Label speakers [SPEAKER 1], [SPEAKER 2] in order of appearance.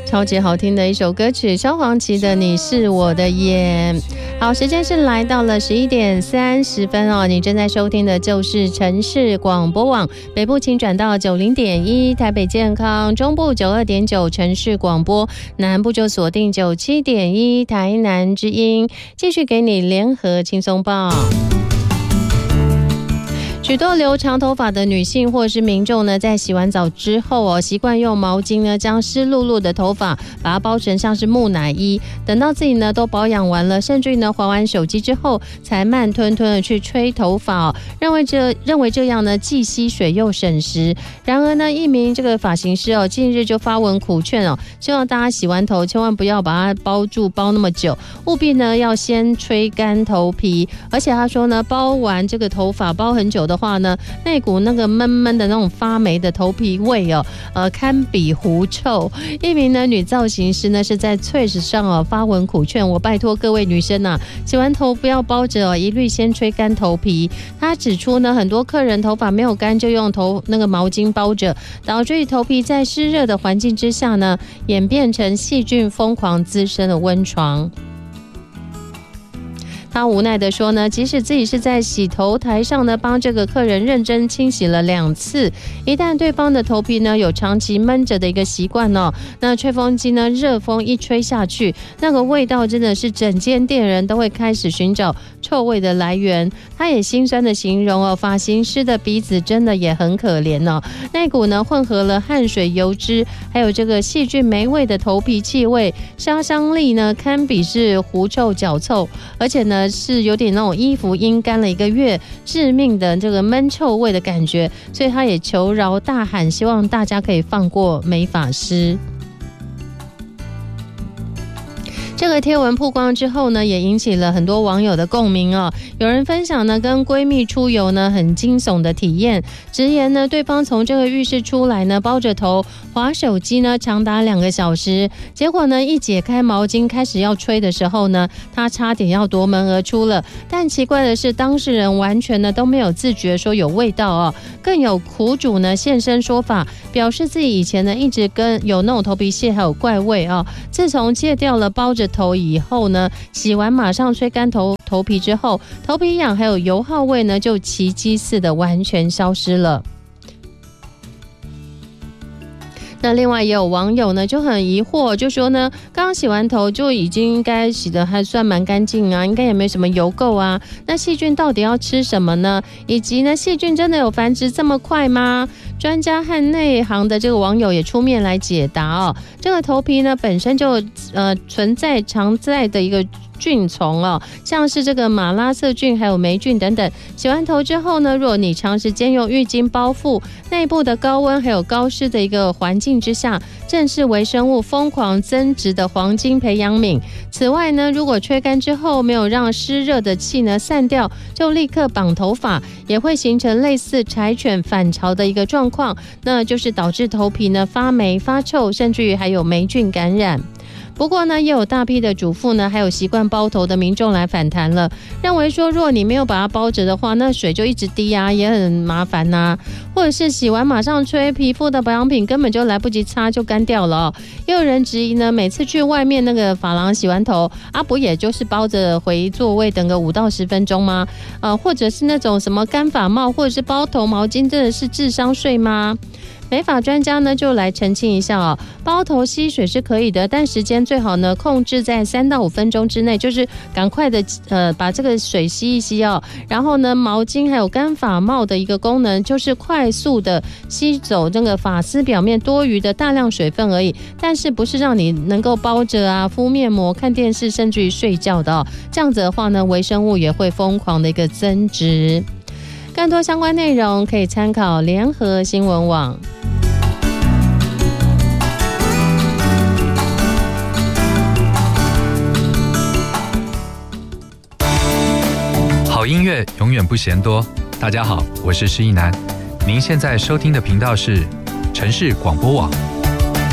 [SPEAKER 1] 超级好听的一首歌曲，萧煌奇的《你是我的眼》。好，时间是来到了11点30分哦。你正在收听的就是城市广播网，北部请转到90.1台北健康，中部92.9城市广播，南部就锁定97.1台南之音，继续给你联合轻松报。许多留长头发的女性或是民众呢，在洗完澡之后习惯用毛巾呢将湿漉漉的头发把它包成像是木乃伊，等到自己呢都保养完了，甚至于呢滑完手机之后，才慢吞吞的去吹头发认为这样呢既吸水又省时。然而呢，一名这个发型师近日就发文苦劝希望大家洗完头千万不要把它包那么久，务必呢要先吹干头皮。而且他说呢，包完这个头发包很久的话呢，那股那个闷闷的那种发霉的头皮味堪比狐臭。一名呢女造型师呢是在Threads上发文苦劝，我拜托各位女生洗完头不要包着一律先吹干头皮。她指出呢，很多客人头发没有干就用那个毛巾包着，导致头皮在湿热的环境之下呢，演变成细菌疯狂滋生的温床。他无奈的说呢，即使自己是在洗头台上呢帮这个客人认真清洗了2次，一旦对方的头皮呢有长期闷着的一个习惯那吹风机呢热风一吹下去，那个味道真的是整间店人都会开始寻找臭味的来源。他也心酸的形容发型师的鼻子真的也很可怜那股呢混合了汗水油脂还有这个细菌霉味的头皮气味，杀伤力呢堪比是狐臭脚臭，而且呢是有点那种衣服阴干了1个月致命的这个闷臭味的感觉。所以他也求饶大喊，希望大家可以放过美发师。这个贴文曝光之后呢，也引起了很多网友的共鸣有人分享呢，跟闺蜜出游呢很惊悚的体验，直言呢，对方从这个浴室出来呢，包着头滑手机呢，长达2个小时。结果呢，一解开毛巾开始要吹的时候呢，她差点要夺门而出了。但奇怪的是，当事人完全呢都没有自觉说有味道更有苦主呢现身说法，表示自己以前呢一直有那种头皮屑还有怪味自从戒掉了包着头以后呢，洗完马上吹干头皮之后，头皮痒还有油耗味呢就奇迹似的完全消失了。那另外也有网友呢就很疑惑，就说呢，刚洗完头就已经应该洗得还算蛮干净应该也没什么油垢啊，那细菌到底要吃什么呢？以及呢，细菌真的有繁殖这么快吗？专家和内行的这个网友也出面来解答这个头皮呢本身就常在的一个菌丛像是这个马拉色菌还有霉菌等等。洗完头之后呢，如果你长时间用浴巾包覆，内部的高温还有高湿的一个环境之下，正是微生物疯狂增殖的黄金培养皿。此外呢，如果吹干之后没有让湿热的气呢散掉，就立刻绑头发，也会形成类似柴犬反潮的一个状况，那就是导致头皮呢发霉发臭，甚至于还有霉菌感染。不过呢，也有大批的主妇呢，还有习惯包头的民众来反弹了，认为说，如果你没有把它包着的话，那水就一直滴也很麻烦或者是洗完马上吹，皮肤的保养品根本就来不及擦就干掉了也有人质疑呢，每次去外面那个发廊洗完头不也就是包着回座位等个5到10分钟吗？或者是那种什么干发帽或者是包头毛巾，真的是智商税吗？美发专家呢就来澄清一下包头吸水是可以的，但时间最好呢控制在3到5分钟之内，就是赶快的把这个水吸一吸然后呢，毛巾还有干发帽的一个功能就是快速的吸走这个发丝表面多余的大量水分而已，但是不是让你能够包着敷面膜、看电视甚至于睡觉的这样子的话呢，微生物也会疯狂的一个增殖。更多相关内容可以参考联合新闻网。
[SPEAKER 2] 好音乐永远不嫌多。大家好，我是施一男，您现在收听的频道是城市广播网